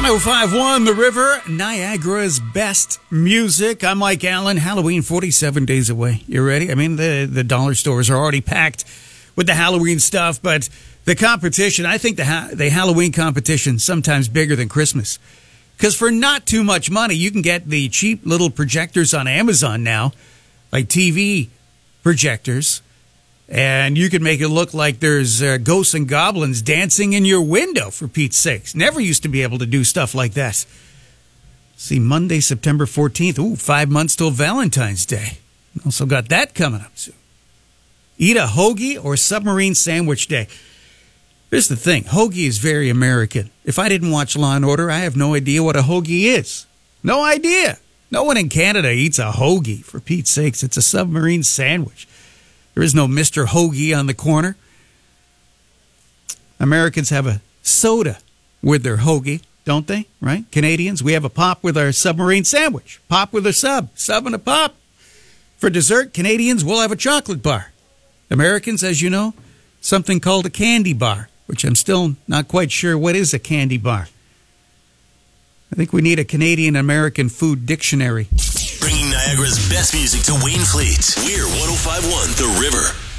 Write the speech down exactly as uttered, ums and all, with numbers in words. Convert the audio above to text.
one oh five point one The River, Niagara's best music. I'm Mike Allen. Halloween forty-seven days away. You ready? I mean, the, the dollar stores are already packed with the Halloween stuff, but the competition, I think the, ha- the Halloween competition is sometimes bigger than Christmas. Because for not too much money, you can get the cheap little projectors on Amazon now, like T V projectors. And you can make it look like there's uh, ghosts and goblins dancing in your window, for Pete's sakes. Never used to be able to do stuff like that. See, Monday, September fourteenth. Ooh, five months till Valentine's Day. Also got that coming up soon. Eat a hoagie or submarine sandwich day. Here's the thing. Hoagie is very American. If I didn't watch Law and Order, I have no idea what a hoagie is. No idea. No one in Canada eats a hoagie, for Pete's sakes. It's a submarine sandwich. There is no Mister Hoagie on the corner. Americans have a soda with their hoagie, don't they? Right? Canadians, we have a pop with our submarine sandwich. Pop with a sub. Sub and a pop. For dessert, Canadians will have a chocolate bar. Americans, as you know, something called a candy bar, which I'm still not quite sure what is a candy bar. I think we need a Canadian-American food dictionary. Bringing Niagara's best music to Wayne Fleet. We're one oh five point one The River.